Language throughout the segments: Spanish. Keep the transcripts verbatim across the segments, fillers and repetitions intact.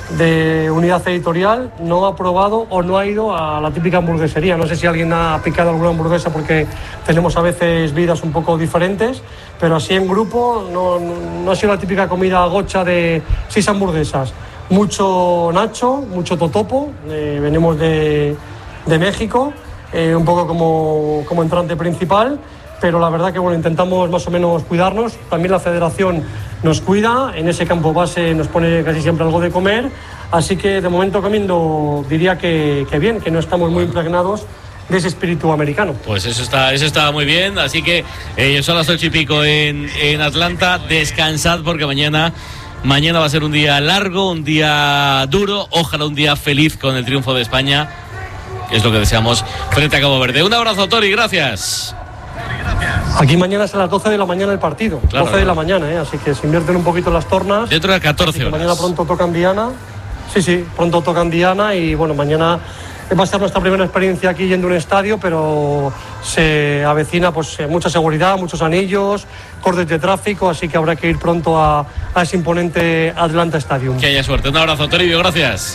de unidad editorial no ha probado o no ha ido a la típica hamburguesería. No sé si alguien ha picado alguna hamburguesa porque tenemos a veces vidas un poco diferentes, pero así en grupo no, no, no ha sido la típica comida gocha de seis hamburguesas. Mucho nacho, mucho totopo, eh, venimos de, de México, eh, un poco como, como entrante principal, pero la verdad que bueno, intentamos más o menos cuidarnos. También la federación nos cuida, en ese campo base nos pone casi siempre algo de comer, así que de momento comiendo diría que, que bien, que no estamos muy impregnados de ese espíritu americano. Pues eso está, eso está muy bien, así que eh, son las ocho y pico en, en Atlanta, descansad porque mañana, mañana va a ser un día largo, un día duro, ojalá un día feliz con el triunfo de España, que es lo que deseamos frente a Cabo Verde. Un abrazo, Tori, gracias. Aquí mañana es a las doce de la mañana el partido, claro, doce de la mañana, ¿eh? Así que se invierten un poquito las tornas. Dentro de catorce horas. Mañana pronto tocan Diana, sí, sí, pronto tocan Diana y bueno, mañana va a ser nuestra primera experiencia aquí yendo a un estadio, pero se avecina pues mucha seguridad, muchos anillos, cortes de tráfico, así que habrá que ir pronto a, a ese imponente Atlanta Stadium. Que haya suerte. Un abrazo, Toribio, gracias.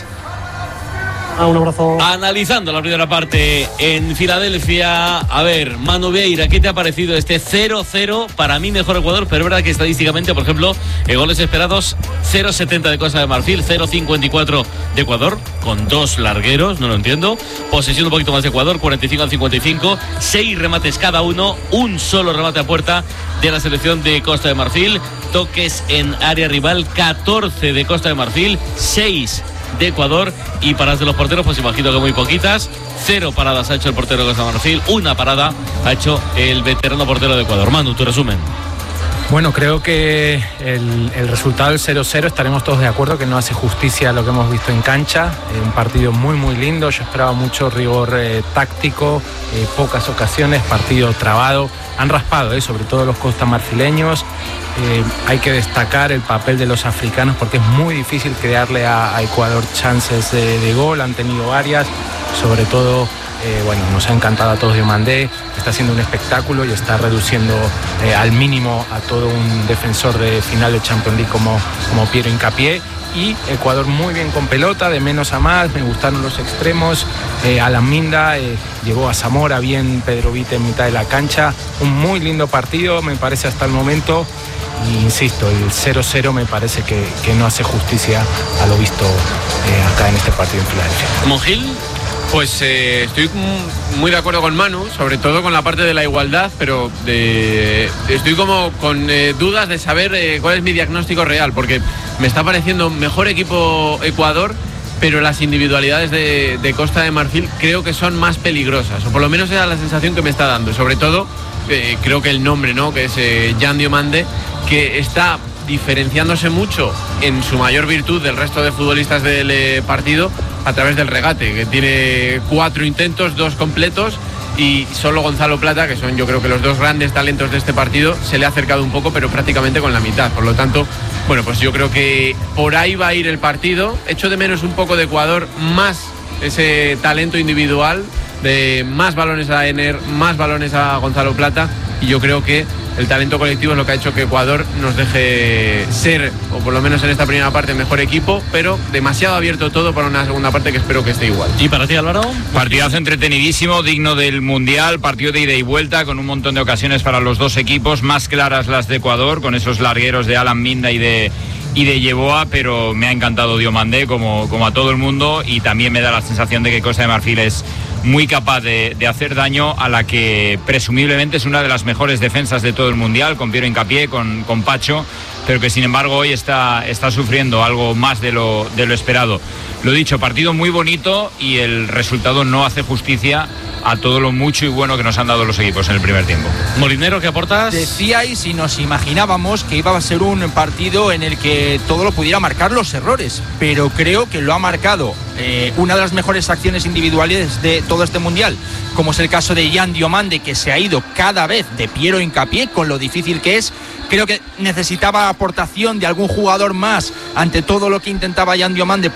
Ah, un abrazo. Analizando la primera parte en Filadelfia. A ver, Manu Vieira, ¿qué te ha parecido este cero cero? Para mí mejor Ecuador, pero es verdad que estadísticamente, por ejemplo, eh, goles esperados, cero setenta de Costa de Marfil, cero cincuenta y cuatro de Ecuador, con dos largueros, no lo entiendo. Posesión un poquito más de Ecuador, cuarenta y cinco al cincuenta y cinco, seis remates cada uno, un solo remate a puerta de la selección de Costa de Marfil. Toques en área rival, catorce de Costa de Marfil, seis de Ecuador, y paradas de los porteros, pues imagino que muy poquitas. Cero paradas ha hecho el portero de Costa de Marfil, una parada ha hecho el veterano portero de Ecuador. Manu, tu resumen. Bueno, creo que el, el resultado del cero cero estaremos todos de acuerdo que no hace justicia a lo que hemos visto en cancha. Eh, un partido muy muy lindo, yo esperaba mucho rigor eh, táctico, eh, pocas ocasiones, partido trabado. Han raspado, eh, sobre todo los costamarfileños. Eh, hay que destacar el papel de los africanos porque es muy difícil crearle a, a Ecuador chances de, de gol, han tenido varias, sobre todo eh, bueno, nos ha encantado a todos Diomandé, está haciendo un espectáculo y está reduciendo eh, al mínimo a todo un defensor de final de Champions League como, como Piero Hincapié. Y Ecuador muy bien con pelota, de menos a más, me gustaron los extremos, eh, Alan Minda, eh, llegó a Zamora bien, Pedro Vite en mitad de la cancha, un muy lindo partido me parece hasta el momento, y insisto, el cero cero me parece que, que no hace justicia a lo visto eh, acá en este partido en Filadelfia. ¿Monjil? Pues eh, estoy muy de acuerdo con Manu, sobre todo con la parte de la igualdad, pero de, estoy como con eh, dudas de saber eh, cuál es mi diagnóstico real, porque me está pareciendo mejor equipo Ecuador, pero las individualidades de, de Costa de Marfil creo que son más peligrosas, o por lo menos esa es la sensación que me está dando, sobre todo eh, creo que el nombre, ¿no?, que es eh, Jan Diomande, que está diferenciándose mucho en su mayor virtud del resto de futbolistas del eh, partido a través del regate, que tiene cuatro intentos, dos completos, y solo Gonzalo Plata, que son yo creo que los dos grandes talentos de este partido, se le ha acercado un poco, pero prácticamente con la mitad. Por lo tanto, bueno, pues yo creo que por ahí va a ir el partido. Echo de menos un poco de Ecuador, más ese talento individual, de más balones a Ener, más balones a Gonzalo Plata, y yo creo que el talento colectivo es lo que ha hecho que Ecuador nos deje ser, o por lo menos en esta primera parte, mejor equipo, pero demasiado abierto todo para una segunda parte que espero que esté igual. ¿Y para ti, Álvaro? Partidazo entretenidísimo, digno del Mundial, partido de ida y vuelta, con un montón de ocasiones para los dos equipos, más claras las de Ecuador, con esos largueros de Alan Minda y de... y de Yeboah, pero me ha encantado Diomandé como, como a todo el mundo, y también me da la sensación de que Costa de Marfil es muy capaz de, de hacer daño a la que presumiblemente es una de las mejores defensas de todo el Mundial, con Piero Hincapié, con, con Pacho, pero que sin embargo hoy está, está sufriendo algo más de lo, de lo esperado. Lo dicho, partido muy bonito y el resultado no hace justicia a todo lo mucho y bueno que nos han dado los equipos en el primer tiempo. Molinero, ¿qué aportas? Decíais y nos imaginábamos que iba a ser un partido en el que todo lo pudiera marcar los errores, pero creo que lo ha marcado eh, una de las mejores acciones individuales de todo este Mundial, como es el caso de Jan Diomande, que se ha ido cada vez de Piero Hincapié, con lo difícil que es. Creo que necesitaba aportación de algún jugador más ante todo lo que intentaba Jan Diomande por ese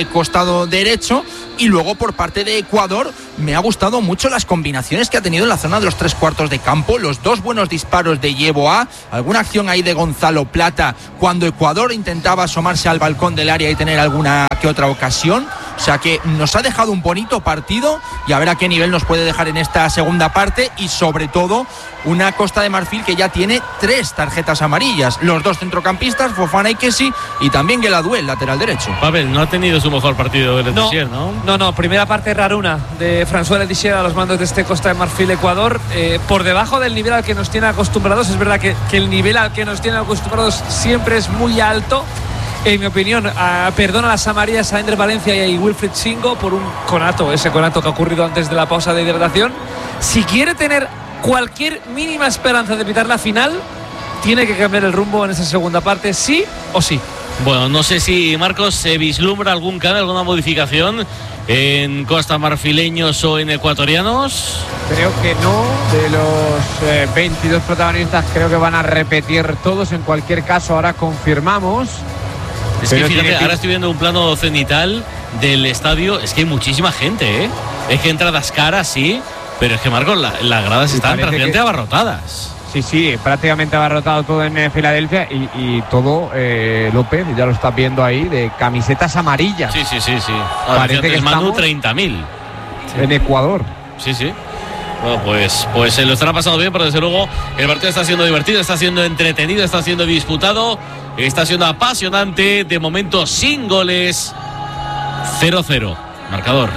costado derecho. Y luego por parte de Ecuador me ha gustado mucho las combinaciones que ha tenido en la zona de los tres cuartos de campo, los dos buenos disparos de Yeboah, alguna acción ahí de Gonzalo Plata cuando Ecuador intentaba asomarse al balcón del área y tener alguna que otra ocasión. O sea que nos ha dejado un bonito partido y a ver a qué nivel nos puede dejar en esta segunda parte, y sobre todo una Costa de Marfil que ya tiene tres tarjetas amarillas, los dos centrocampistas, Fofana y Kessi, y también Gueladue, el lateral derecho. Pavel, no ha tenido su mejor partido el Letizier, ¿no? No, no, primera parte raruna de François Letizier a los mandos de este Costa de Marfil Ecuador, eh, por debajo del nivel al que nos tiene acostumbrados. Es verdad que, que el nivel al que nos tiene acostumbrados siempre es muy alto. En mi opinión, a, perdona las amarillas a Ender Valencia y a Wilfried Singo por un conato, ese conato que ha ocurrido antes de la pausa de hidratación. Si quiere tener cualquier mínima esperanza de evitar la final, tiene que cambiar el rumbo en esa segunda parte, sí o sí. Bueno, no sé si, Marcos, se vislumbra algún cambio, alguna modificación en Costa Marfileños o en ecuatorianos. Creo que no. De los eh, veintidós protagonistas creo que van a repetir todos. En cualquier caso, ahora confirmamos. Es que fíjate, ahora estoy viendo un plano cenital del estadio. Es que hay muchísima gente, ¿eh? Es que entradas caras, sí, pero es que, Marcos, la, las gradas están prácticamente que... abarrotadas. Sí, sí, prácticamente abarrotado todo en eh, Filadelfia y, y todo, eh, López, ya lo estás viendo ahí, de camisetas amarillas. Sí, sí, sí, sí. Parece que Manu, treinta mil. En Ecuador. Sí, sí. Bueno, pues, pues se lo estará pasando bien, pero desde luego el partido está siendo divertido, está siendo entretenido, está siendo disputado, está siendo apasionante. De momento sin goles. cero cero. Marcador.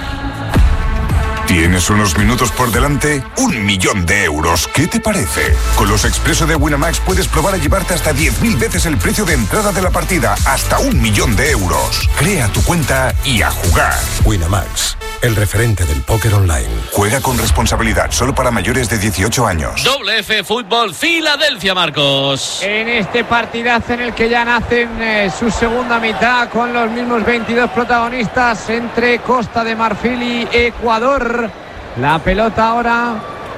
¿Tienes unos minutos por delante? Un millón de euros. ¿Qué te parece? Con los expreso de Winamax puedes probar a llevarte hasta diez mil veces el precio de entrada de la partida. Hasta un millón de euros. Crea tu cuenta y a jugar. Winamax, el referente del póker online. Juega con responsabilidad, solo para mayores de dieciocho años. Doble F Fútbol Filadelfia, Marcos. En este partidazo en el que ya nacen eh, su segunda mitad con los mismos veintidós protagonistas entre Costa de Marfil y Ecuador. La pelota ahora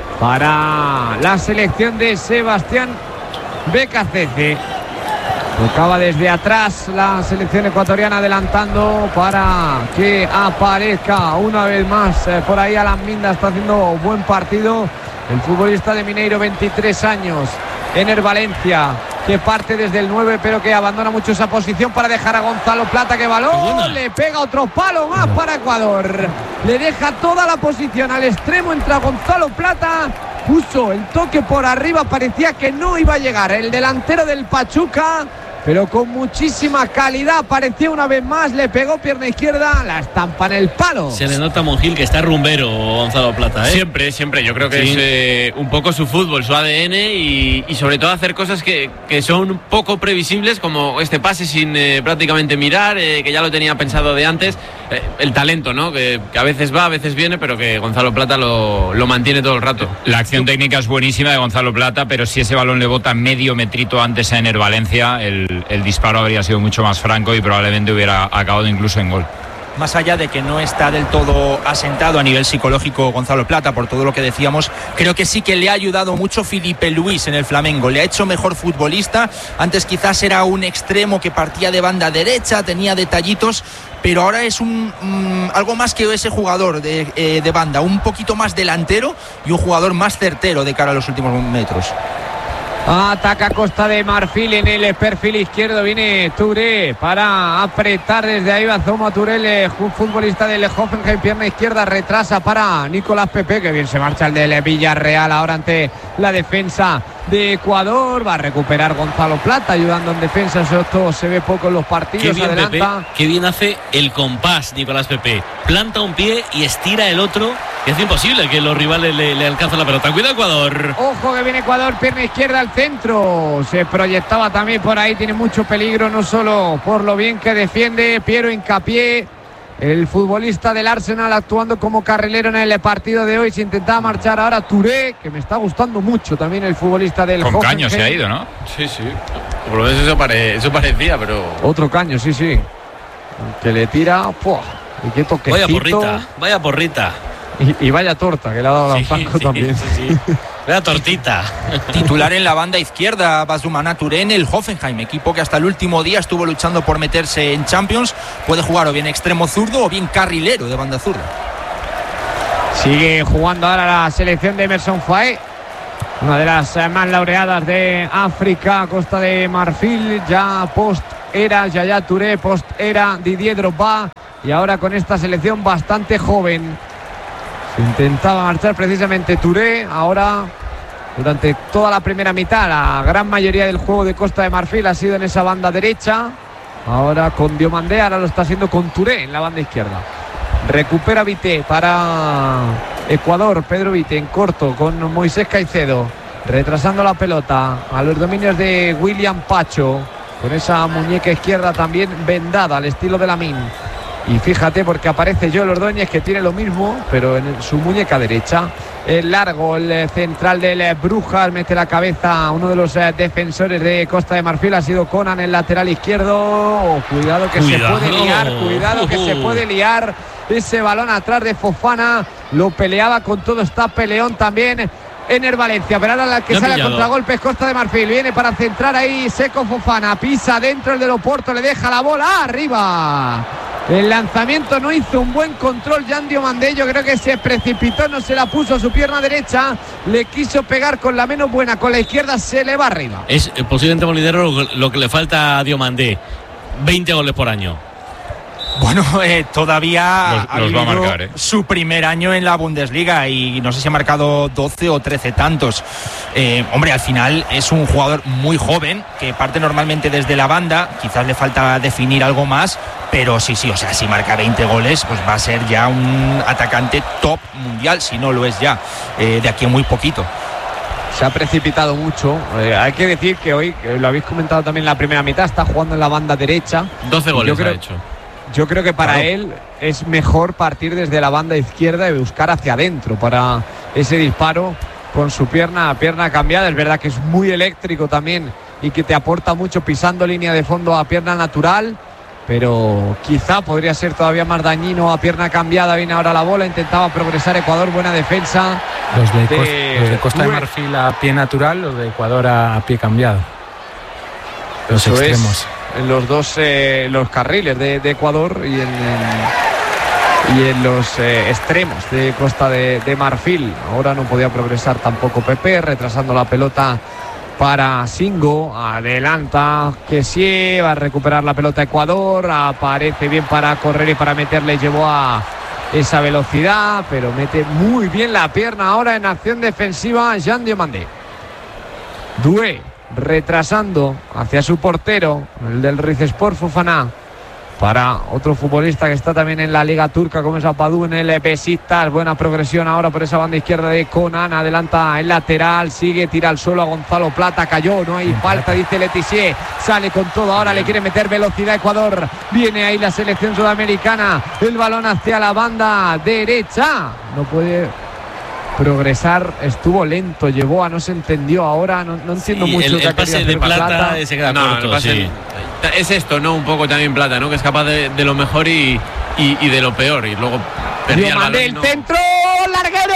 para la selección de Sebastián Becacece. Tocaba desde atrás la selección ecuatoriana, adelantando para que aparezca una vez más eh, por ahí Alan Minda. Está haciendo buen partido el futbolista de Mineiro, veintitrés años. Ener Valencia, que parte desde el nueve pero que abandona mucho esa posición para dejar a Gonzalo Plata, que balón, le pega otro palo más para Ecuador. Le deja toda la posición al extremo, entra Gonzalo Plata, puso el toque por arriba, parecía que no iba a llegar el delantero del Pachuca, pero con muchísima calidad apareció una vez más, le pegó pierna izquierda, la estampa en el palo. Se le nota a Monjil que está rumbero, Gonzalo Plata, ¿eh? Siempre, siempre, yo creo que sí. es eh, un poco su fútbol, su A D N y, y sobre todo hacer cosas que, que son poco previsibles, como este pase sin eh, prácticamente mirar, eh, que ya lo tenía pensado de antes, eh, el talento, ¿no? Que, que a veces va, a veces viene, pero que Gonzalo Plata lo, lo mantiene todo el rato. La acción técnica es buenísima de Gonzalo Plata, pero si ese balón le bota medio metrito antes a Ener Valencia, el el disparo habría sido mucho más franco y probablemente hubiera acabado incluso en gol. Más allá de que no está del todo asentado a nivel psicológico Gonzalo Plata, por todo lo que decíamos, creo que sí que le ha ayudado mucho Filipe Luis en el Flamengo, le ha hecho mejor futbolista. Antes quizás era un extremo que partía de banda derecha, tenía detallitos, pero ahora es un um, algo más que ese jugador de, eh, de banda, un poquito más delantero y un jugador más certero de cara a los últimos metros. Ataca Costa de Marfil en el perfil izquierdo. Viene Touré para apretar desde ahí. Bazoma Touré, el futbolista del Hoffenheim, pierna izquierda, retrasa para Nicolás Pepe. Que bien se marcha el del Villarreal ahora ante la defensa de Ecuador. Va a recuperar Gonzalo Plata ayudando en defensa. Eso se ve poco en los partidos. Qué bien, adelanta. Pepe, qué bien hace el compás Nicolás Pepe. Planta un pie y estira el otro. Es imposible que los rivales le, le alcancen la pelota. Cuidado Ecuador. Ojo que viene Ecuador, pierna izquierda al centro. Se proyectaba también por ahí. Tiene mucho peligro, no solo por lo bien que defiende Piero Hincapié, el futbolista del Arsenal, actuando como carrilero en el partido de hoy. Se intentaba marchar ahora Touré, que me está gustando mucho también el futbolista del Con Hoffenheim. Caño se ha ido, ¿no? Sí, sí. Por lo menos eso, pare, eso parecía, pero... Otro Caño, sí, sí. Que le tira... ¡Puah! Y qué toquecito. Vaya porrita, vaya porrita. Y, y vaya torta que le ha dado a sí, Franco sí, también. Sí, sí. La tortita. Titular en la banda izquierda, Basumana Touré en el Hoffenheim, equipo que hasta el último día estuvo luchando por meterse en Champions. Puede jugar o bien extremo zurdo o bien carrilero de banda zurda. Sigue jugando ahora la selección de Emerson Faé, una de las más laureadas de África, Costa de Marfil, ya post era Yaya Touré, post era Didier Drogba, y ahora con esta selección bastante joven. Se intentaba marchar precisamente Touré, ahora durante toda la primera mitad la gran mayoría del juego de Costa de Marfil ha sido en esa banda derecha, ahora con Diomandé, ahora lo está haciendo con Touré en la banda izquierda. Recupera Vité para Ecuador, Pedro Vité en corto con Moisés Caicedo, retrasando la pelota a los dominios de William Pacho, con esa muñeca izquierda también vendada al estilo de Lamine. Y fíjate porque aparece Joel Ordóñez, que tiene lo mismo pero en su muñeca derecha. El largo, el central del Brujas, mete la cabeza a uno de los defensores de Costa de Marfil, ha sido Conan, el lateral izquierdo. Oh, cuidado que cuidado. se puede liar, cuidado que uh. se puede liar. Ese balón atrás de Fofana, lo peleaba con todo, está peleón también Ener Valencia, pero ahora la que sale a contragolpe es Costa de Marfil, viene para centrar ahí Seco Fofana, pisa dentro el del Oporto, le deja la bola arriba. El lanzamiento no hizo un buen control Jan Diomandé, yo creo que se precipitó, no se la puso a su pierna derecha, le quiso pegar con la menos buena, con la izquierda se le va arriba. Es posiblemente Molinero lo que le falta a Diomandé, veinte goles por año. Bueno, eh, todavía los, los va a marcar, ¿eh? Su primer año en la Bundesliga y no sé si ha marcado doce o trece tantos. Eh, hombre, al final es un jugador muy joven que parte normalmente desde la banda, quizás le falta definir algo más, pero sí, sí, o sea, si marca veinte goles, pues va a ser ya un atacante top mundial, si no lo es ya, eh, de aquí a muy poquito. Se ha precipitado mucho. Eh, hay que decir que hoy, eh, lo habéis comentado también en la primera mitad, está jugando en la banda derecha. doce goles yo creo, ha hecho. Yo creo que para claro. él es mejor partir desde la banda izquierda y buscar hacia adentro para ese disparo con su pierna, pierna cambiada. Es verdad que es muy eléctrico también y que te aporta mucho pisando línea de fondo a pierna natural, pero quizá podría ser todavía más dañino a pierna cambiada. Viene ahora la bola, intentaba progresar Ecuador, buena defensa. Los de, de, Costa, los de Costa de Marfil a pie natural, los de Ecuador a, a pie cambiado. Los Eso extremos. Es. En los dos eh, los carriles de, de Ecuador y en, en, y en los eh, extremos de Costa de, de Marfil. Ahora no podía progresar tampoco Pepe, retrasando la pelota para Singo. Adelanta que sí, va a recuperar la pelota Ecuador, aparece bien para correr y para meterle, llevó a esa velocidad, pero mete muy bien la pierna ahora en acción defensiva Jan Diomandé. Doué retrasando hacia su portero, el del Rizespor Fofana, para otro futbolista que está también en la Liga Turca como es Apadou en el Besiktas. Buena progresión ahora por esa banda izquierda de Conan, adelanta el lateral, sigue, tira al suelo a Gonzalo Plata, cayó, no hay falta, dice Letizier, sale con todo, ahora le quiere meter velocidad Ecuador, viene ahí la selección sudamericana, el balón hacia la banda derecha, no puede progresar, estuvo lento, llevó a no se entendió, ahora no, no entiendo sí, mucho el, el, el pase de Plata, Plata se queda no, corto, sí. Es esto, ¿no? Un poco también Plata, ¿no? Que es capaz de, de lo mejor y, y, y de lo peor, y luego perdía el balón, el ¿no? centro, larguero,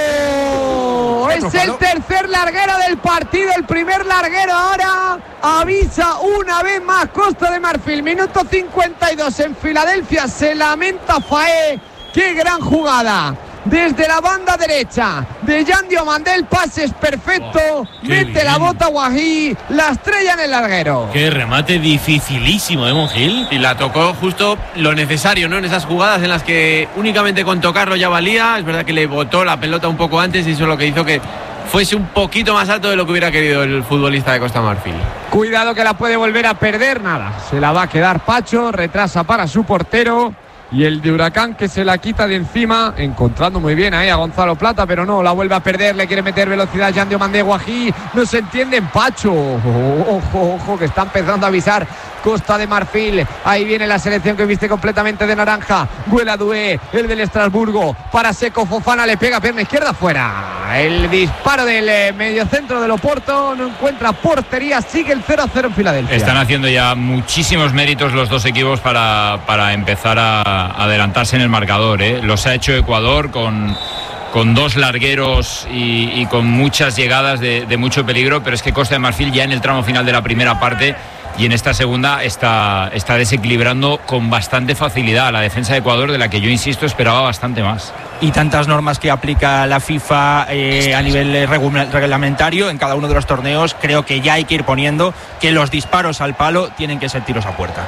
es el tercer larguero del partido, el primer larguero ahora avisa una vez más Costa de Marfil, minuto cincuenta y dos en Filadelfia, se lamenta Faé, qué gran jugada. Desde la banda derecha de Jan Diomandé, el pase es perfecto, oh, mete bien. La bota Guají, la estrella en el larguero. Qué remate dificilísimo, ¿eh, Monjil? Y la tocó justo lo necesario, ¿no? En esas jugadas en las que únicamente con tocarlo ya valía. Es verdad que le botó la pelota un poco antes y eso es lo que hizo que fuese un poquito más alto de lo que hubiera querido el futbolista de Costa Marfil. Cuidado que la puede volver a perder, nada, se la va a quedar Pacho, retrasa para su portero. Y el de Huracán que se la quita de encima, encontrando muy bien ahí a Gonzalo Plata, pero no, la vuelve a perder, le quiere meter velocidad Jan Diomandé Guají, no se entiende en Pacho, ojo, ojo, que está empezando a avisar Costa de Marfil, ahí viene la selección que viste completamente de naranja, vuela Doué, el del Estrasburgo, para Seco Fofana, le pega pierna izquierda fuera, el disparo del eh, mediocentro del Oporto, no encuentra portería, sigue el cero a cero en Filadelfia. Están haciendo ya muchísimos méritos los dos equipos para, para empezar a adelantarse en el marcador, ¿eh? Los ha hecho Ecuador con con dos largueros y, y con muchas llegadas de, de mucho peligro, pero es que Costa de Marfil ya en el tramo final de la primera parte y en esta segunda está, está desequilibrando con bastante facilidad a la defensa de Ecuador, de la que yo insisto esperaba bastante más. Y tantas normas que aplica la FIFA eh, a nivel regu- reglamentario en cada uno de los torneos, creo que ya hay que ir poniendo que los disparos al palo tienen que ser tiros a puerta.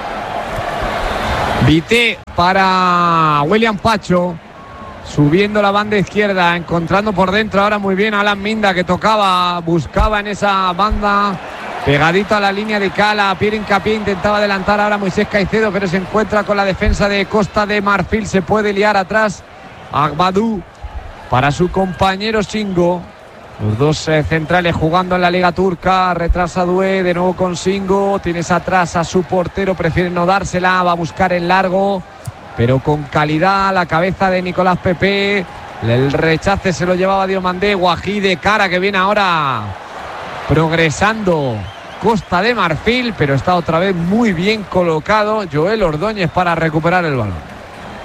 Vité para William Pacho, subiendo la banda izquierda, encontrando por dentro ahora muy bien a Alan Minda, que tocaba, buscaba en esa banda, pegadito a la línea de Cala. Pierre Hincapié intentaba adelantar ahora Moisés Caicedo, pero se encuentra con la defensa de Costa de Marfil, se puede liar atrás Agbadou para su compañero Singo. Los dos eh, centrales jugando en la Liga Turca. Retrasa Doué, de nuevo con Singo. Tienes atrás a su portero, prefiere no dársela, va a buscar el largo, pero con calidad. La cabeza de Nicolás Pepe, el rechace se lo llevaba Diomandé. Guají de cara, que viene ahora progresando Costa de Marfil, pero está otra vez muy bien colocado Joel Ordóñez para recuperar el balón.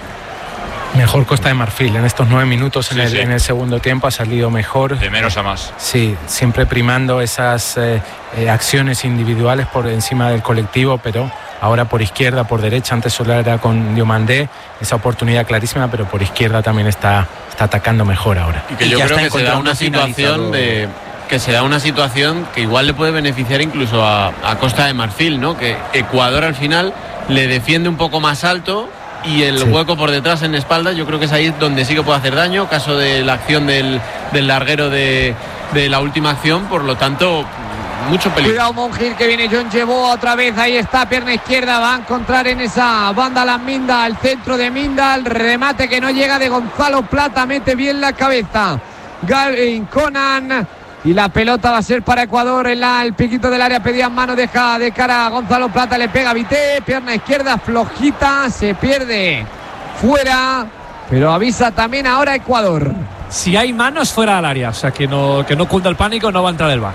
Mejor Costa de Marfil en estos nueve minutos en, Sí, el, sí. en el segundo tiempo ha salido mejor. De menos a más. Sí, siempre primando esas eh, eh, acciones individuales por encima del colectivo, pero ahora por izquierda, por derecha. Antes solo era con Diomandé, esa oportunidad clarísima, pero por izquierda también está, está atacando mejor ahora. Y que yo creo que se da una situación de que se da una situación que igual le puede beneficiar incluso a, a Costa de Marfil, ¿no? Que Ecuador al final le defiende un poco más alto y el Sí. hueco por detrás en espalda, yo creo que es ahí donde sí que puede hacer daño, caso de la acción del, del larguero de, de la última acción, por lo tanto mucho peligro. Cuidado Monjil, que viene John Llevó otra vez, ahí está, pierna izquierda, va a encontrar en esa banda la Minda, el centro de Minda, el remate que no llega de Gonzalo Plata, mete bien la cabeza Gavin Conan, y la pelota va a ser para Ecuador en la, el piquito del área, pedía mano, deja de cara a Gonzalo Plata, le pega a Vité, pierna izquierda flojita, se pierde fuera, pero avisa también ahora Ecuador. Si hay manos, fuera del área, o sea que no, que no cunda el pánico, no va a entrar el V A R.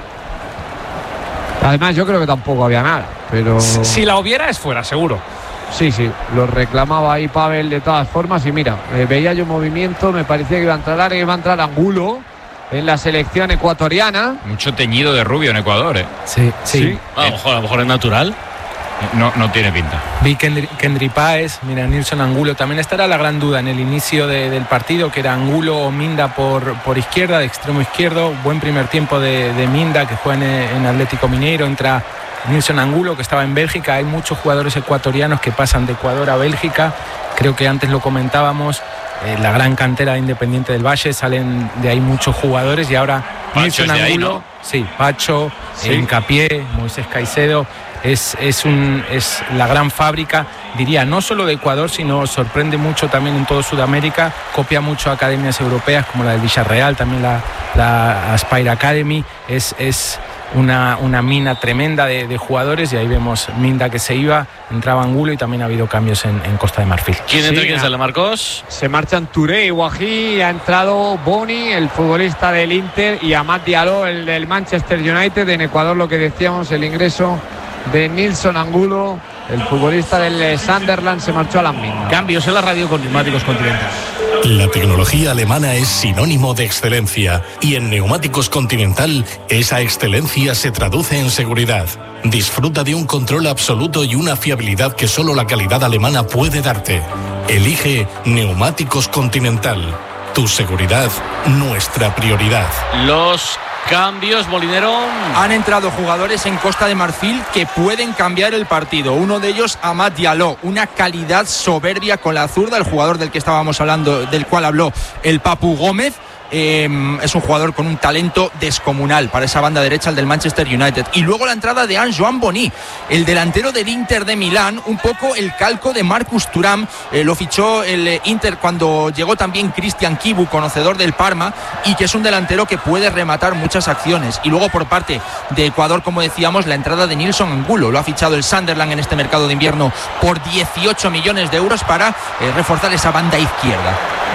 Además yo creo que tampoco había nada, pero Si la hubiera, es fuera, seguro. sí, sí, lo reclamaba ahí Pavel de todas formas, y mira, eh, veía yo movimiento, me parecía que iba a entrar área, iba a entrar Angulo en la selección ecuatoriana. Mucho teñido de rubio en Ecuador, ¿eh? Sí, sí. Sí. A lo mejor, a lo mejor es natural. No, no tiene pinta. Vi Kendry, Kendry Páez, mira, Nilson Angulo. También esta era la gran duda en el inicio de, del partido, que era Angulo o Minda por, por izquierda, de extremo izquierdo. Buen primer tiempo de, de Minda, que juega en, en Atlético Mineiro. Entra Nilson Angulo, que estaba en Bélgica. Hay muchos jugadores ecuatorianos que pasan de Ecuador a Bélgica. Creo que antes lo comentábamos, eh, la gran cantera de Independiente del Valle, salen de ahí muchos jugadores, y ahora Pacho Nilson es de ahí, Angulo, ¿no? sí, Pacho, Sí. Hincapié, Moisés Caicedo. Es, es, un, es la gran fábrica, diría, no solo de Ecuador, sino sorprende mucho también en todo Sudamérica. Copia mucho a academias europeas como la del Villarreal, también la, la Aspire Academy. Es, es una, una mina tremenda de, de jugadores, y ahí vemos Minda que se iba, entraba Angulo, y también ha habido cambios en, en Costa de Marfil. ¿Quién entra y Sí, quién a- sale, Marcos? Se marchan Touré y Guají, ha entrado Boni, el futbolista del Inter, y Amad Diallo, el del Manchester United. En Ecuador, lo que decíamos, el ingreso de Nilson Angulo, el futbolista del Sunderland, se marchó a la Minda. Cambios en la radio con Neumáticos Continental. La tecnología alemana es sinónimo de excelencia, y en Neumáticos Continental esa excelencia se traduce en seguridad. Disfruta de un control absoluto y una fiabilidad que solo la calidad alemana puede darte. Elige Neumáticos Continental. Tu seguridad, nuestra prioridad. Los cambios, Molinero. Han entrado jugadores en Costa de Marfil que pueden cambiar el partido. Uno de ellos, Amad Diallo, una calidad soberbia con la zurda, el jugador del que estábamos hablando, del cual habló el Papu Gómez. Eh, es un jugador con un talento descomunal para esa banda derecha, el del Manchester United. Y luego la entrada de Antoine Boni, el delantero del Inter de Milán, un poco el calco de Marcus Thuram. Eh, lo fichó el eh, Inter cuando llegó también Christian Kibu, conocedor del Parma, y que es un delantero que puede rematar muchas acciones. Y luego por parte de Ecuador, como decíamos, la entrada de Nilson Angulo. Lo ha fichado el Sunderland en este mercado de invierno por dieciocho millones de euros para eh, reforzar esa banda izquierda.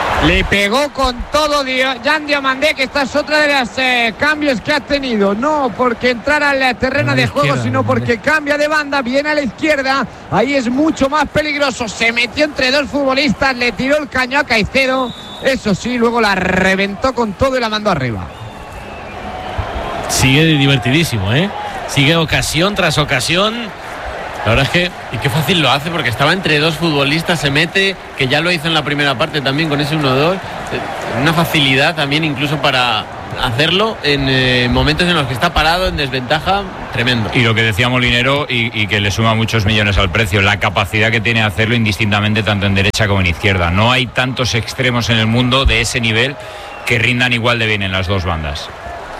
Le pegó con todo Jan Diomandé, que esta es otra de los eh, cambios que ha tenido. No porque entrara al terreno de juego, sino porque cambia de banda, viene a la izquierda. Ahí es mucho más peligroso. Se metió entre dos futbolistas, le tiró el caño a Caicedo. Eso sí, luego la reventó con todo y la mandó arriba. Sigue divertidísimo, ¿eh? Sigue ocasión tras ocasión. La verdad es que... Y qué fácil lo hace, porque estaba entre dos futbolistas, se mete, que ya lo hizo en la primera parte también con ese uno dos. Una facilidad también incluso para hacerlo en eh, momentos en los que está parado, en desventaja, tremendo. Y lo que decía Molinero, y, y que le suma muchos millones al precio, la capacidad que tiene de hacerlo indistintamente tanto en derecha como en izquierda. No hay tantos extremos en el mundo de ese nivel que rindan igual de bien en las dos bandas.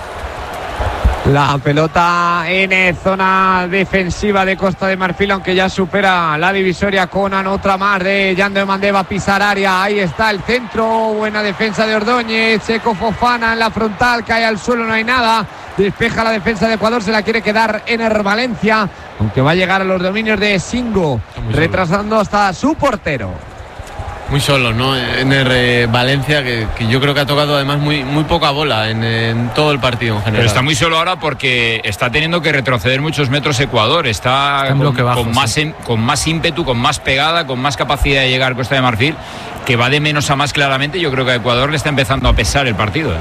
La pelota en zona defensiva de Costa de Marfil, aunque ya supera la divisoria. Conan, otra más de Jan Diomandé, va a pisar área. Ahí está el centro, buena defensa de Ordóñez. Checo Fofana en la frontal, cae al suelo, no hay nada. Despeja la defensa de Ecuador, se la quiere quedar Ener Valencia, aunque va a llegar a los dominios de Singo, retrasando hasta su portero. Muy solo, ¿no? Ener eh, Valencia, que, que yo creo que ha tocado además muy, muy poca bola en, en todo el partido en general. Pero está muy solo ahora porque está teniendo que retroceder muchos metros Ecuador. Está, está con, bajo, con, más, sí. con más ímpetu, con más pegada, con más capacidad de llegar a Costa de Marfil, que va de menos a más claramente. Yo creo que a Ecuador le está empezando a pesar el partido.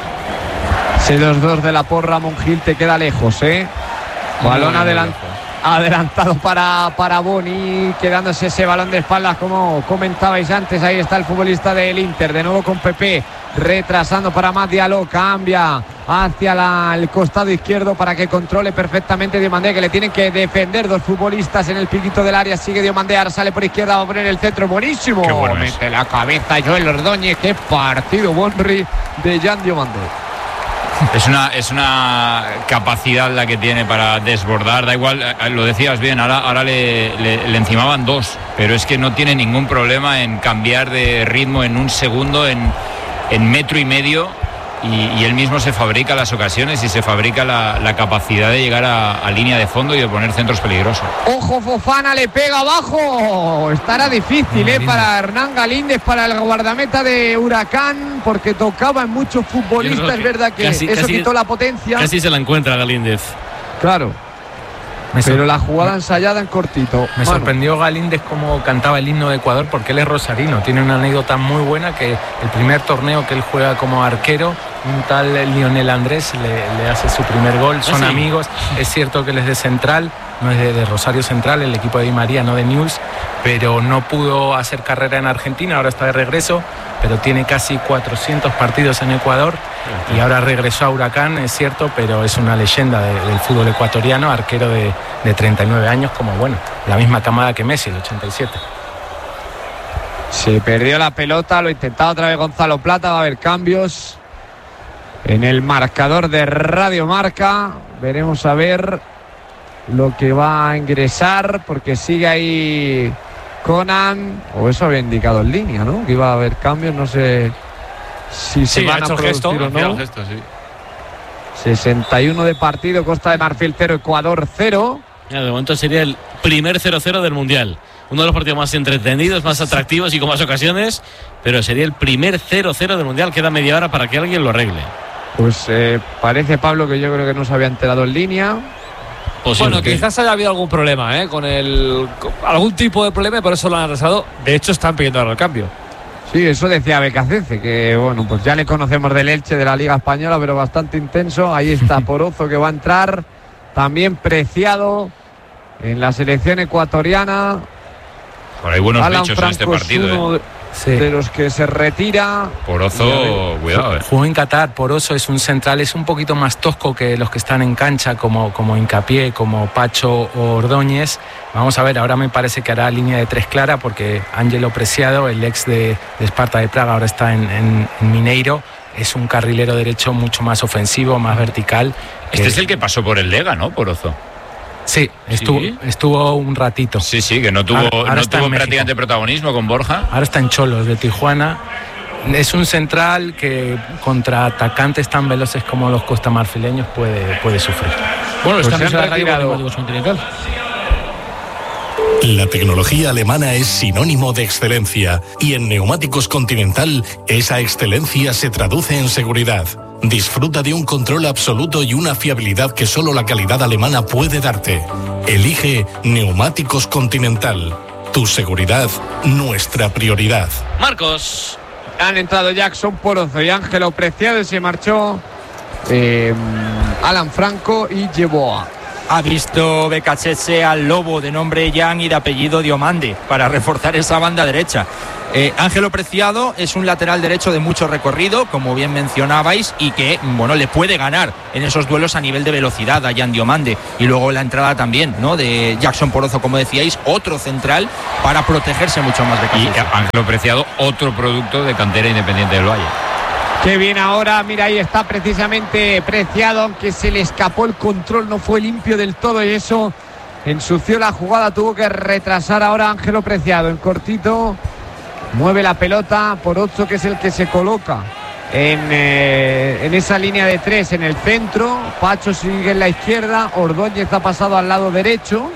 Si los dos de la porra, Monjil te queda lejos, ¿eh? Balón adelante. Adelantado para, para Boni, quedándose ese balón de espaldas como comentabais antes. Ahí está el futbolista del Inter, de nuevo con Pepe, retrasando para Mat Diallo, cambia hacia la, el costado izquierdo para que controle perfectamente Diomandé, que le tienen que defender dos futbolistas en el piquito del área. Sigue Diomandé, ahora sale por izquierda, va a poner el centro, buenísimo. Qué bueno Mete es. la cabeza Joel Ordóñez, qué partido Bonri de Jan Diomandé. Es una, es una capacidad la que tiene para desbordar, da igual, lo decías bien, ahora, ahora le, le, le encimaban dos, pero es que no tiene ningún problema en cambiar de ritmo en un segundo, en, en metro y medio, y, y él mismo se fabrica las ocasiones y se fabrica la, la capacidad de llegar a, a línea de fondo y de poner centros peligrosos. Ojo, Fofana le pega abajo, estará difícil eh, para Hernán Galíndez, para el guardameta de Huracán, porque tocaba en muchos futbolistas. Es verdad que casi, eso casi, quitó la potencia. Casi se la encuentra Galíndez. Claro. Me pero la jugada ensayada en cortito. Me Manu. sorprendió Galíndez cómo cantaba el himno de Ecuador, porque él es rosarino. Tiene una anécdota muy buena, que el primer torneo que él juega como arquero, un tal Lionel Andrés le, le hace su primer gol. Son ¿Ah, sí? amigos. Es cierto que él es de Central, no es de, de Rosario Central, el equipo de Di María, no de News, pero no pudo hacer carrera en Argentina, ahora está de regreso, pero tiene casi cuatrocientos partidos en Ecuador y ahora regresó a Huracán, es cierto, pero es una leyenda de, del fútbol ecuatoriano, arquero de, de treinta y nueve años, como bueno, la misma camada que Messi, el ochenta y siete. Se perdió la pelota, lo intentaba otra vez Gonzalo Plata, va a haber cambios en el marcador de Radio Marca. Veremos a ver lo que va a ingresar, porque sigue ahí Conan, o eso había indicado en línea, ¿no? Que iba a haber cambios, no sé si se sí, van a producir gesto, o no. Gesto, sí. sesenta y uno de partido, Costa de Marfil cero, Ecuador cero. Ya, de momento sería el primer cero cero del Mundial. Uno de los partidos más entretenidos, más atractivos y con más ocasiones, pero sería el primer cero cero del Mundial. Queda media hora para que alguien lo arregle. Pues eh, parece, Pablo, que yo creo que no se había enterado en línea. Posible bueno, que... quizás haya habido algún problema, ¿eh? Con el con algún tipo de problema y por eso lo han atrasado. De hecho, están pidiendo ahora el cambio. Sí, eso decía Becacece, que bueno, pues ya le conocemos del Elche, de la Liga Española, pero bastante intenso. Ahí está Porozo, que va a entrar. También Preciado en la selección ecuatoriana. Por ahí buenos Alan bichos Franco en este partido, ¿eh? Sí. De los que se retira. Porozo, cuidado. Eh. Jugó en Qatar. Porozo es un central, es un poquito más tosco que los que están en cancha, como, como Hincapié, como Pacho o Ordóñez. Vamos a ver, ahora me parece que hará línea de tres clara, porque Ángelo Preciado, el ex de, de Esparta de Praga, ahora está en, en, en Mineiro. Es un carrilero derecho mucho más ofensivo, más vertical. Este que... es el que pasó por el Lega, ¿no, Porozo? Sí, estuvo, ¿Sí? estuvo un ratito. Sí, sí, que no tuvo, ahora, ahora no tuvo prácticamente protagonismo con Borja. Ahora está en Cholos, de Tijuana. Es un central que contra atacantes tan veloces como los costamarfileños puede, puede sufrir. Bueno, pues estamos en la radio La tecnología alemana es sinónimo de excelencia y en Neumáticos Continental esa excelencia se traduce en seguridad. Disfruta de un control absoluto y una fiabilidad que solo la calidad alemana puede darte. Elige Neumáticos Continental. Tu seguridad, nuestra prioridad. Marcos. Han entrado Jackson Porozo y Ángelo Preciado y se marchó eh, Alan Franco y Yeboah. Ha visto Becachese al lobo de nombre Jan y de apellido Diomande para reforzar esa banda derecha. Eh, Ángelo Preciado es un lateral derecho de mucho recorrido, como bien mencionabais, y que bueno, le puede ganar en esos duelos a nivel de velocidad a Jan Diomande. Y luego la entrada también, ¿no?, de Jackson Porozo, como decíais, otro central para protegerse mucho más de Becachese. Y Ángelo Preciado, otro producto de cantera Independiente del Valle. Qué bien ahora, mira, ahí está precisamente Preciado, aunque se le escapó el control, no fue limpio del todo y eso ensució la jugada, tuvo que retrasar ahora Ángelo Preciado en cortito, mueve la pelota por ocho, que es el que se coloca en, eh, en esa línea de tres en el centro. Pacho sigue en la izquierda, Ordóñez ha pasado al lado derecho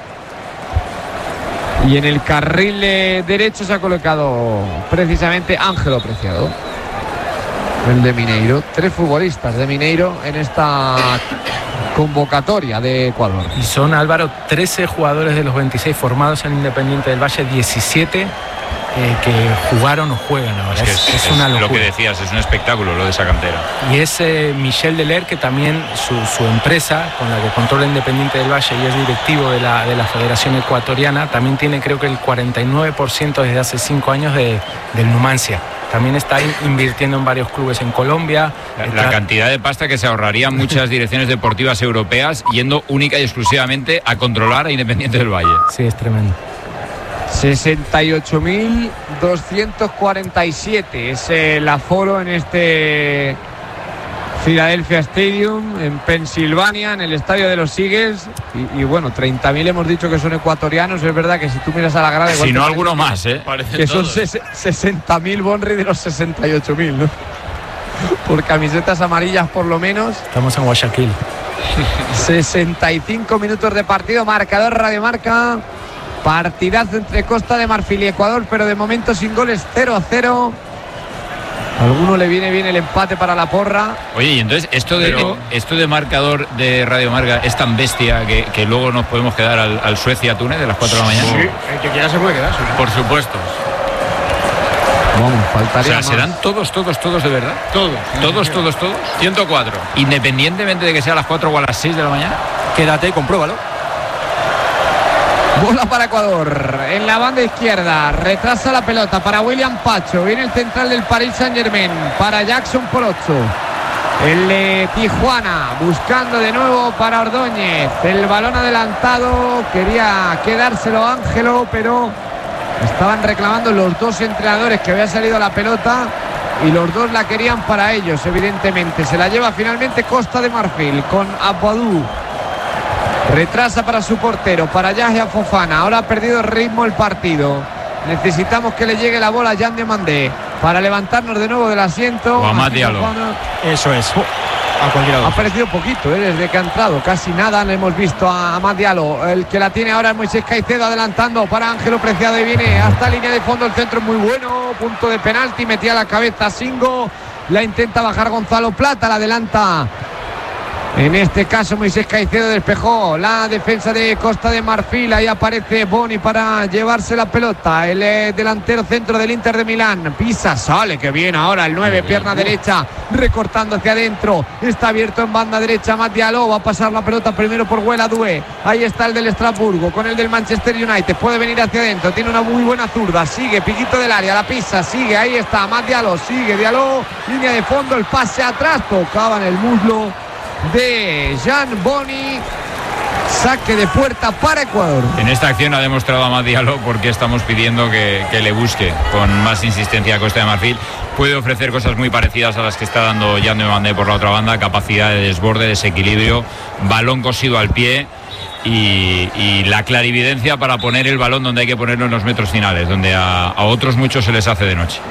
y en el carril eh, derecho se ha colocado precisamente Ángelo Preciado, el de Mineiro. Tres futbolistas de Mineiro en esta convocatoria de Ecuador. Y son, Álvaro, trece jugadores de los veintiséis formados en Independiente del Valle, diecisiete eh, que jugaron o juegan ahora. Es, es, que es, es una es locura. lo que decías, es un espectáculo lo de esa cantera. Y es eh, Michel Deler, que también su, su empresa, con la que controla Independiente del Valle y es directivo de la, de la Federación Ecuatoriana, también tiene creo que el cuarenta y nueve por ciento desde hace cinco años de, del Numancia. También está invirtiendo en varios clubes en Colombia. La, la cantidad de pasta que se ahorrarían muchas direcciones deportivas europeas yendo única y exclusivamente a controlar a Independiente del Valle. Sí, es tremendo. sesenta y ocho mil doscientos cuarenta y siete es el aforo en este Philadelphia Stadium en Pensilvania, en el estadio de los Eagles. Y, y bueno, treinta mil hemos dicho que son ecuatorianos. Es verdad que si tú miras a la grada, si no alguno más, ¿eh? que son sesenta mil Bonri de los sesenta y ocho mil, ¿no? Por camisetas amarillas por lo menos. Estamos en Guayaquil. sesenta y cinco minutos de partido, marcador Radio Marca. Partidazo entre Costa de Marfil y Ecuador, pero de momento sin goles, cero a cero. A alguno le viene bien el empate para la porra. Oye, y entonces esto de, Pero... esto de marcador de Radio Marca es tan bestia que, que luego nos podemos quedar al, al Suecia-Túnez de las cuatro de la mañana. Sí, el que quiera se puede quedar. Sí. Por supuesto. Vamos, faltaría O sea, más. ¿serán todos, todos, todos de verdad? Todos. ¿Todos, todos, todos? ciento cuatro. Independientemente de que sea a las cuatro o a las seis de la mañana. Quédate y compruébalo. Bola para Ecuador en la banda izquierda, retrasa la pelota para William Pacho, viene el central del Paris Saint-Germain para Jackson Porozo, el de Tijuana buscando de nuevo para Ordóñez, el balón adelantado, quería quedárselo Ángelo, pero estaban reclamando los dos entrenadores que había salido la pelota y los dos la querían para ellos, evidentemente. Se la lleva finalmente Costa de Marfil con Abadou. Retrasa para su portero, para Yahya Fofana. Ahora ha perdido el ritmo el partido. Necesitamos que le llegue la bola a Jan Diomande para levantarnos de nuevo del asiento. O a Amad Diallo. Eso es. A cualquiera. Ha aparecido poquito, ¿eh? Desde que ha entrado, casi nada le hemos visto a Amad Diallo. El que la tiene ahora es Moisés Caicedo adelantando para Ángelo Preciado y viene hasta línea de fondo. El centro es muy bueno, punto de penalti, metía la cabeza Singo. La intenta bajar Gonzalo Plata, la adelanta. En este caso Moisés Caicedo despejó la defensa de Costa de Marfil. Ahí aparece Boni para llevarse la pelota. El eh, delantero centro del Inter de Milán. Pisa, sale, que bien ahora el nueve, pierna derecha, recortando hacia adentro. Está abierto en banda derecha Amad Diallo. Va a pasar la pelota primero por Huela Doué. Ahí está el del Estrasburgo con el del Manchester United. Puede venir hacia adentro. Tiene una muy buena zurda. Sigue, piquito del área, la pisa, sigue. Ahí está Amad Diallo. Sigue Diallo. Línea de fondo, el pase atrás. Tocaba en el muslo de Jan Boni. Saque de puerta para Ecuador. En esta acción ha demostrado Amad Diallo porque estamos pidiendo que, que le busque con más insistencia a Costa de Marfil. Puede ofrecer cosas muy parecidas a las que está dando Jan Diomande por la otra banda, capacidad de desborde, desequilibrio, balón cosido al pie y, y la clarividencia para poner el balón donde hay que ponerlo en los metros finales, donde a, a otros muchos se les hace de noche.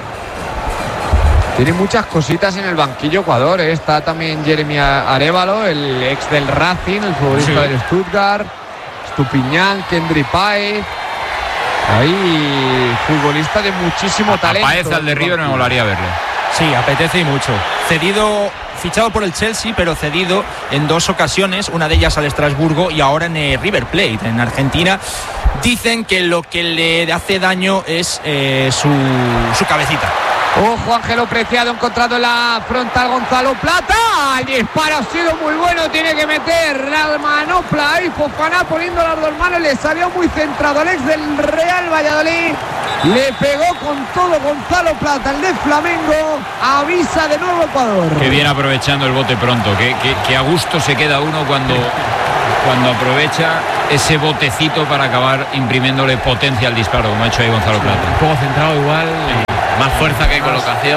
Tiene muchas cositas en el banquillo Ecuador, ¿eh? Está también Jeremy Arévalo, el ex del Racing, el futbolista sí. del Stuttgart, Stupiñán, Kendry Páez. Ahí, futbolista de muchísimo talento. A Páez, al de River, me molaría verle. Sí, apetece y mucho. Cedido, fichado por el Chelsea, pero cedido en dos ocasiones, una de ellas al Estrasburgo y ahora en eh, River Plate, en Argentina. Dicen que lo que le hace daño es eh, su, su cabecita. Ojo, Ángelo Preciado encontrando en la frontal Gonzalo Plata. El disparo ha sido muy bueno, tiene que meter la manopla ahí. Fofana poniendo las dos manos, le salió muy centrado el ex del Real Valladolid. Le pegó con todo Gonzalo Plata, el de Flamengo. Avisa de nuevo Ecuador. Qué bien aprovechando el bote pronto, que, que, que a gusto se queda uno cuando, cuando aprovecha ese botecito para acabar imprimiéndole potencia al disparo, como ha hecho ahí Gonzalo Plata. Un poco centrado igual. Más fuerza que colocación.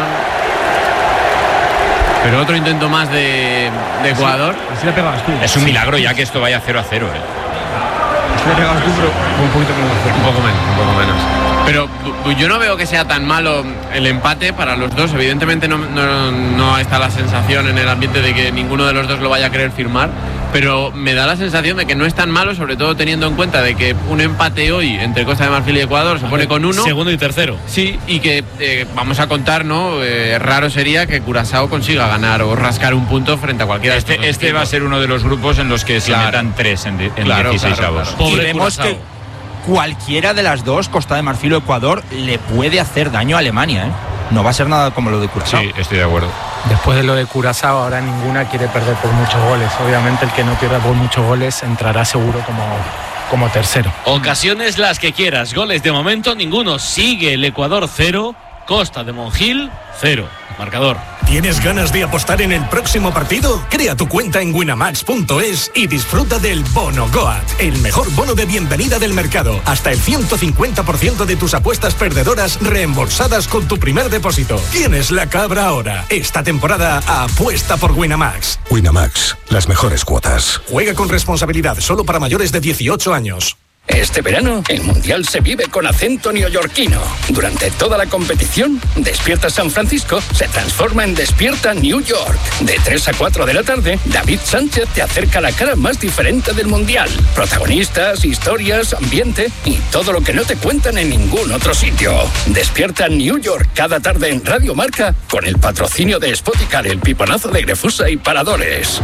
Pero otro intento más de, de Ecuador. Así le pegabas tú. Es un milagro ya que esto vaya cero a cero. ¿eh? Así le pegabas tú, pero un poquito menos. Un poco menos, un poco menos. Pero yo no veo que sea tan malo el empate para los dos. Evidentemente no, no, no está la sensación en el ambiente de que ninguno de los dos lo vaya a querer firmar. Pero me da la sensación de que no es tan malo, sobre todo teniendo en cuenta de que un empate hoy entre Costa de Marfil y Ecuador se pone con uno. Segundo y tercero. Sí, y que eh, vamos a contar, ¿no? Eh, raro sería que Curazao consiga ganar o rascar un punto frente a cualquiera Este, de estos este equipos. va a ser uno de los grupos en los que se Claro. metan tres en, en Claro, dieciséis claro, avos. claro. Y vemos que cualquiera de las dos, Costa de Marfil o Ecuador, le puede hacer daño a Alemania, ¿eh? No va a ser nada como lo de Curazao. Sí, estoy de acuerdo. Después de lo de Curazao, ahora ninguna quiere perder por muchos goles. Obviamente el que no pierda por muchos goles entrará seguro como, como tercero. Ocasiones las que quieras. Goles de momento ninguno. Sigue el Ecuador cero. Costa de Monjil cero. Marcador. ¿Tienes ganas de apostar en el próximo partido? Crea tu cuenta en winamax punto es y disfruta del Bono Goat, el mejor bono de bienvenida del mercado. Hasta el ciento cincuenta por ciento de tus apuestas perdedoras reembolsadas con tu primer depósito. ¿Tienes la cabra ahora? Esta temporada apuesta por Winamax. Winamax, las mejores cuotas. Juega con responsabilidad, solo para mayores de dieciocho años. Este verano, el Mundial se vive con acento neoyorquino. Durante toda la competición, Despierta San Francisco se transforma en Despierta New York. De tres a cuatro de la tarde, David Sánchez te acerca la cara más diferente del Mundial. Protagonistas, historias, ambiente y todo lo que no te cuentan en ningún otro sitio. Despierta New York cada tarde en Radio Marca con el patrocinio de Spoticar, el piponazo de Grefusa y Paradores.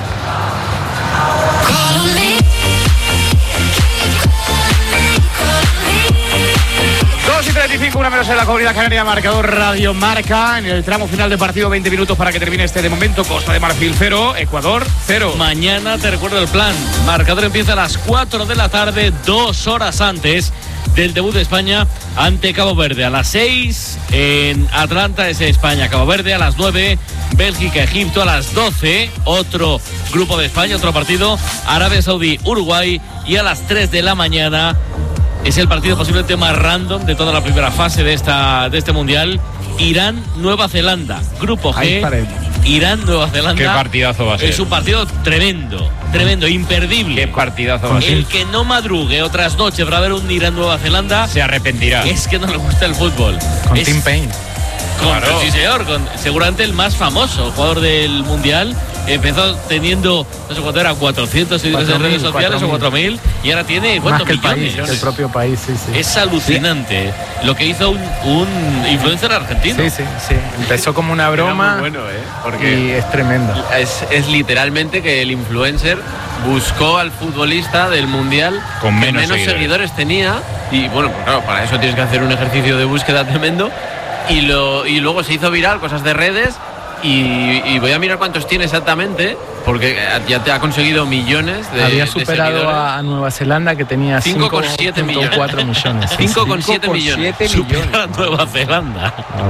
dos y treinta y cinco, una menos en la Comunidad Canaria, marcador Radio Marca. En el tramo final del partido, veinte minutos para que termine este de momento. Costa de Marfil cero, Ecuador cero. Mañana te recuerdo el plan. Marcador empieza a las cuatro de la tarde, dos horas antes del debut de España ante Cabo Verde. A las seis en Atlanta es España, Cabo Verde. A las nueve Bélgica, Egipto. A las doce otro grupo de España, otro partido, Arabia Saudí, Uruguay. Y a las tres de la mañana es el partido posiblemente más random de toda la primera fase de, esta, de este Mundial. Irán, Nueva Zelanda. Grupo G. Irán, Nueva Zelanda. Qué partidazo va a ser. Es un partido tremendo, tremendo, imperdible. Qué partidazo va a ser. El que no madrugue otras noches para ver un Irán, Nueva Zelanda se arrepentirá. Es que no le gusta el fútbol. Con es, Tim Payne. Con, Claro. Sí, señor. Con, seguramente el más famoso jugador del Mundial. Empezó teniendo, no sé cuánto era, cuatrocientos seguidores en redes sociales o cuatro mil. Y ahora tiene, Más ¿cuántos que el millones? país, el propio país, sí, sí. Es alucinante lo que hizo un, un influencer argentino. Sí, sí, sí. Empezó como una broma. Era muy bueno, ¿eh? Porque y es tremendo. Es, es literalmente que el influencer buscó al futbolista del Mundial Con que menos menos seguidores. seguidores tenía. Y bueno, pues claro, para eso tienes que hacer un ejercicio de búsqueda tremendo. Y, lo, y luego se hizo viral, cosas de redes. Y, y voy a mirar cuántos tiene exactamente, porque ya te ha conseguido millones de Había de superado seguidores. a, a Nueva Zelanda, que tenía cinco coma siete millones. cuatro millones. sí, cinco sí. coma siete millones. Supera a Nueva Zelanda.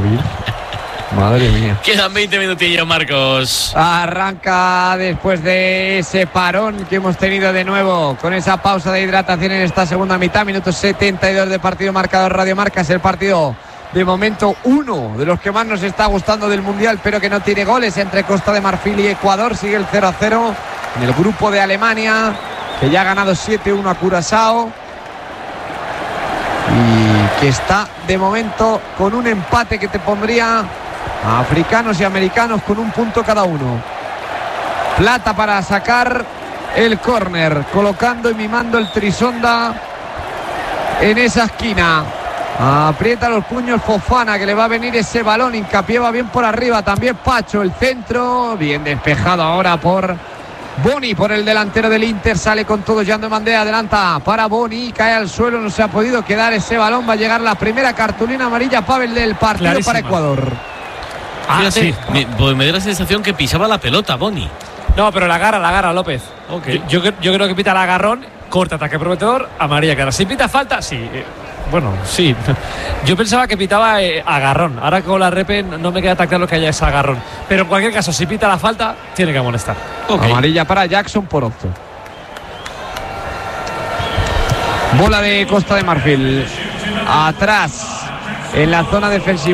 Madre mía. Quedan veinte minutillos, Marcos. Arranca después de ese parón que hemos tenido de nuevo con esa pausa de hidratación en esta segunda mitad. Minutos setenta y dos de partido, marcador Radio Marca. Es el partido de momento uno de los que más nos está gustando del Mundial, pero que no tiene goles, entre Costa de Marfil y Ecuador. Sigue el cero a cero en el grupo de Alemania, que ya ha ganado siete uno a Curazao y que está de momento con un empate que te pondría a africanos y americanos con un punto cada uno. Plata para sacar el córner, colocando y mimando el trisonda en esa esquina. Aprieta los puños Fofana, que le va a venir ese balón. Hincapié va bien por arriba, también Pacho, el centro, bien despejado ahora por Boni, por el delantero del Inter. Sale con todo Jan de Mandé, adelanta para Boni, cae al suelo, no se ha podido quedar ese balón. Va a llegar la primera cartulina amarilla, Pavel, del partido. Clarísima para Ecuador. Ah, sí, me, pues me da la sensación que pisaba la pelota Boni. No, pero la agarra, la agarra López. Okay. Yo, yo, yo creo que pita el agarrón, corta, ataque prometedor, amarilla cara. Si pita falta, sí. Eh, bueno, sí. Yo pensaba que pitaba eh, agarrón. Ahora con la repe no me queda tan claro que haya ese agarrón. Pero en cualquier caso, si pita la falta, tiene que amonestar. Okay. Amarilla para Jackson Porozzo. Bola de Costa de Marfil. Atrás, en la zona defensiva.